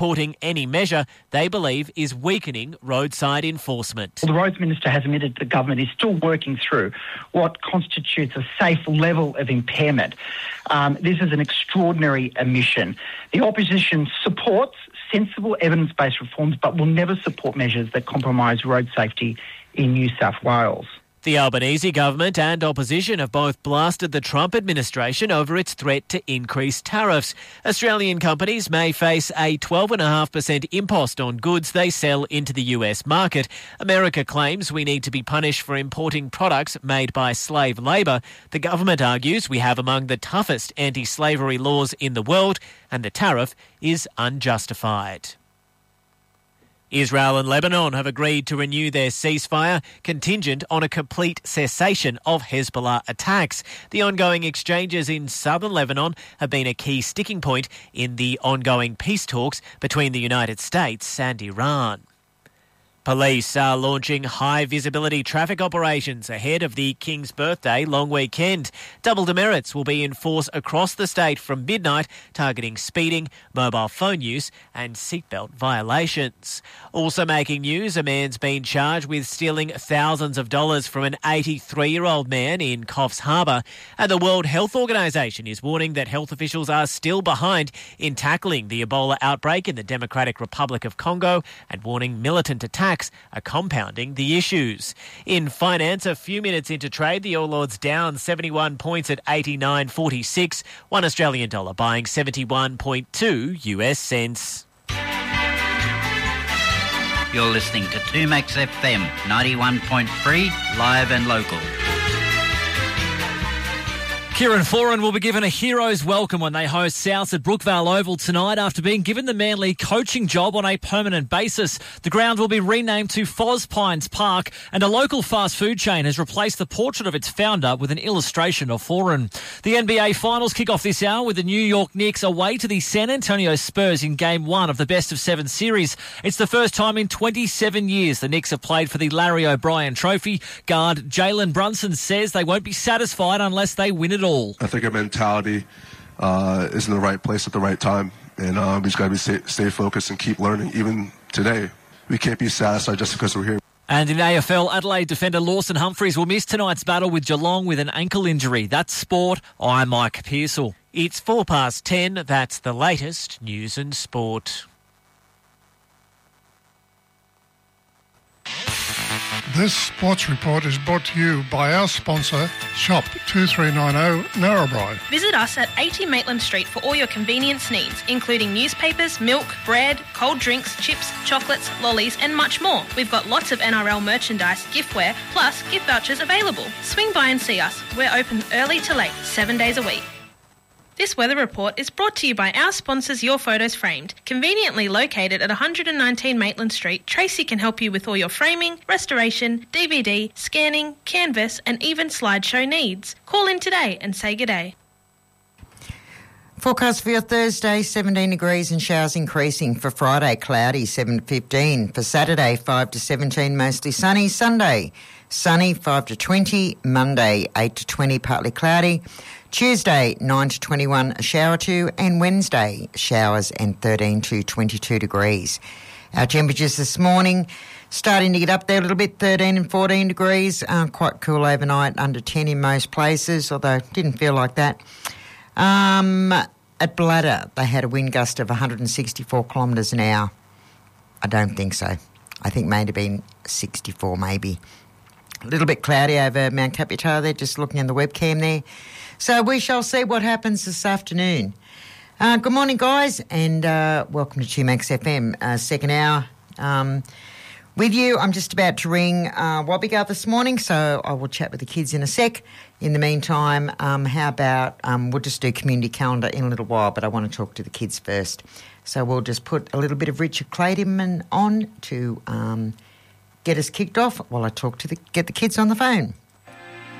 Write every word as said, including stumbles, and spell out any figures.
supporting any measure they believe is weakening roadside enforcement. Well, the Roads Minister has admitted the government is still working through what constitutes a safe level of impairment. Um, this is an extraordinary omission. The opposition supports sensible evidence-based reforms but will never support measures that compromise road safety in New South Wales. The Albanese government and opposition have both blasted the Trump administration over its threat to increase tariffs. Australian companies may face a twelve point five percent impost on goods they sell into the U S market. America claims we need to be punished for importing products made by slave labour. The government argues we have among the toughest anti-slavery laws in the world and the tariff is unjustified. Israel and Lebanon have agreed to renew their ceasefire contingent on a complete cessation of Hezbollah attacks. The ongoing exchanges in southern Lebanon have been a key sticking point in the ongoing peace talks between the United States and Iran. Police are launching high-visibility traffic operations ahead of the King's Birthday long weekend. Double demerits will be in force across the state from midnight, targeting speeding, mobile phone use and seatbelt violations. Also making news, a man's been charged with stealing thousands of dollars from an eighty-three-year-old man in Coffs Harbour. And the World Health Organization is warning that health officials are still behind in tackling the Ebola outbreak in the Democratic Republic of Congo and warning militant attacks are compounding the issues. In finance, a few minutes into trade, the All Ords down seventy-one points at eighty-nine forty-six, one Australian dollar buying seventy-one point two U S cents. You're listening to two Max F M, ninety-one point three, live and local. Kieran Foran will be given a hero's welcome when they host Souths at Brookvale Oval tonight after being given the Manly coaching job on a permanent basis. The ground will be renamed to Foz Pines Park and a local fast food chain has replaced the portrait of its founder with an illustration of Foran. The N B A Finals kick off this hour with the New York Knicks away to the San Antonio Spurs in Game one of the best of seven series. It's the first time in twenty-seven years the Knicks have played for the Larry O'Brien Trophy. Guard Jalen Brunson says they won't be satisfied unless they win it all. I think our mentality uh, is in the right place at the right time, and uh, we just got to stay, stay focused and keep learning. Even today, we can't be satisfied just because we're here. And in A F L, Adelaide defender Lawson Humphries will miss tonight's battle with Geelong with an ankle injury. That's sport. I'm Mike Pearsall. It's four past ten. That's the latest news and sport. This sports report is brought to you by our sponsor, Shop two three nine zero Narrabri. Visit us at eighty Maitland Street for all your convenience needs, including newspapers, milk, bread, cold drinks, chips, chocolates, lollies and much more. We've got lots of N R L merchandise, giftware, plus gift vouchers available. Swing by and see us. We're open early to late, seven days a week. This weather report is brought to you by our sponsors Your Photos Framed. Conveniently located at one hundred nineteen Maitland Street, Tracy can help you with all your framing, restoration, D V D, scanning, canvas and even slideshow needs. Call in today and say good day. Forecast for your Thursday, seventeen degrees and showers increasing. For Friday, cloudy, seven to fifteen. For Saturday, five to seventeen, mostly sunny. Sunday, sunny, five to twenty. Monday, eight to twenty, partly cloudy. Tuesday, nine to twenty-one, a shower or two. And Wednesday, showers and thirteen to twenty-two degrees. Our temperatures this morning, starting to get up there a little bit, thirteen and fourteen degrees. Uh, quite cool overnight, under ten in most places, although it didn't feel like that. Um, at Bladder, they had a wind gust of one hundred sixty-four kilometres an hour. I don't think so. I think may have been sixty-four maybe. A little bit cloudy over Mount Capital there, just looking in the webcam there. So we shall see what happens this afternoon. Uh, good morning, guys, and uh, welcome to two Max F M, uh, second hour. Um, with you, I'm just about to ring uh, Wobbegal this morning, so I will chat with the kids in a sec. In the meantime, um, how about um, we'll just do community calendar in a little while, but I want to talk to the kids first. So we'll just put a little bit of Richard Clayton on to um, get us kicked off while I talk to the get the kids on the phone.